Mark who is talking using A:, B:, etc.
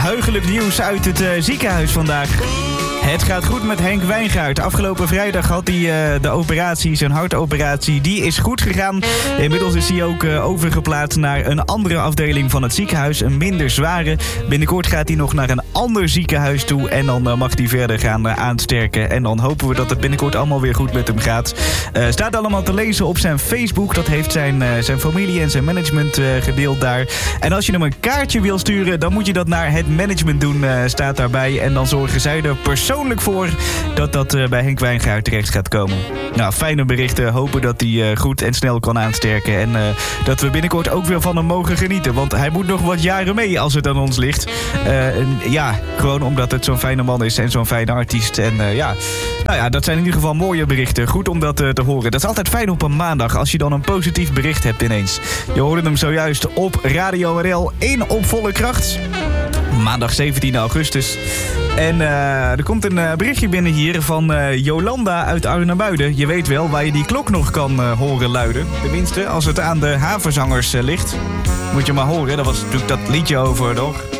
A: heugelijk nieuws uit het ziekenhuis vandaag. Het gaat goed met Henk Wijngaard. Afgelopen vrijdag had hij de operatie, zijn hartoperatie, die is goed gegaan. Inmiddels is hij ook overgeplaatst naar een andere afdeling van het ziekenhuis, een minder zware. Binnenkort gaat hij nog naar een ander ziekenhuis toe en dan mag hij verder gaan aansterken. En dan hopen we dat het binnenkort allemaal weer goed met hem gaat. Staat allemaal te lezen op zijn Facebook. Dat heeft zijn familie en zijn management gedeeld daar. En als je hem een kaartje wil sturen, dan moet je dat naar het management doen, staat daarbij. En dan zorgen zij er persoonlijk voor dat bij Henk Wijngaard terecht gaat komen. Nou, fijne berichten. Hopen dat hij goed en snel kan aansterken. En dat we binnenkort ook weer van hem mogen genieten. Want hij moet nog wat jaren mee als het aan ons ligt. Gewoon omdat het zo'n fijne man is en zo'n fijne artiest. En dat zijn in ieder geval mooie berichten. Goed om dat te horen. Dat is altijd fijn op een maandag als je dan een positief bericht hebt ineens. Je hoorde hem zojuist op Radio RL in Op Volle Kracht. Maandag 17 augustus. En er komt een berichtje binnen hier van Jolanda uit Arnhem-Buiden. Je weet wel waar je die klok nog kan horen luiden. Tenminste, als het aan de havenzangers ligt. Moet je maar horen, daar was natuurlijk dat liedje over nog.